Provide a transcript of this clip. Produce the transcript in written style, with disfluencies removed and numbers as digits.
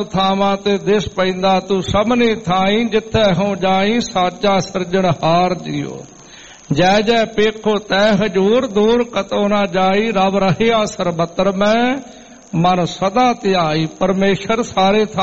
ਥਾਵਾਂ ਤੇ ਦਿਸ ਪੈਂਦਾ ਤੂੰ ਸਭਨੀ ਥਾਈ, ਜਿੱਥੈ ਹੋ ਜਾਈ ਸਾਚਾ ਸਿਰਜਣਹਾਰ ਜੀਓ। ਜੈ ਜੈ ਪੇਖੋ ਤੈ ਹਜੂਰ, ਦੂਰ ਕਤੋ ਨਾ ਜਾਈ, ਰਬ ਰਹਿਆ ਸਰਬੱਤਰ ਮੈਂ, ਮਨ ਸਦਾ ਧਿਆਈ। ਪਰਮੇਸ਼ਰ ਸਾਰੇ